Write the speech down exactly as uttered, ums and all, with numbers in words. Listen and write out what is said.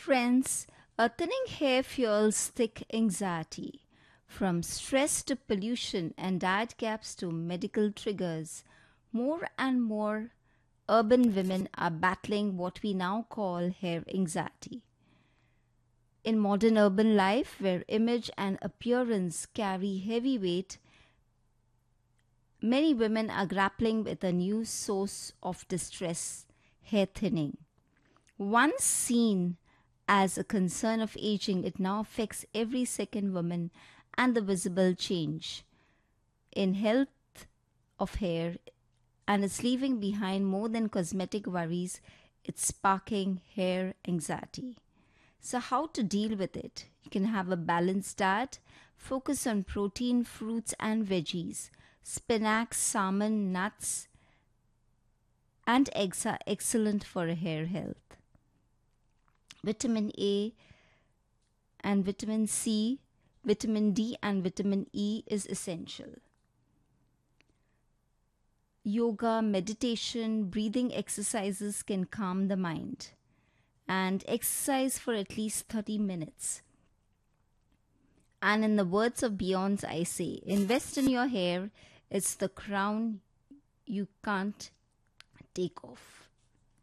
Friends, a thinning hair fuels thick anxiety. From stress to pollution and diet gaps to medical triggers, more and more urban women are battling what we now call hair anxiety. In modern urban life, where image and appearance carry heavy weight, many women are grappling with a new source of distress: hair thinning. Once seen as a concern of aging, it now affects every second woman, and the visible change in health of hair, and it's leaving behind more than cosmetic worries, it's sparking hair anxiety. So, how to deal with it? You can have a balanced diet, focus on protein, fruits, and veggies. Spinach, salmon, nuts, and eggs are excellent for hair health. Vitamin A and vitamin C, vitamin D, and vitamin E is essential. Yoga, meditation, breathing exercises can calm the mind. And exercise for at least thirty minutes. And in the words of Beyonce, I say, invest in your hair. It's the crown you can't take off.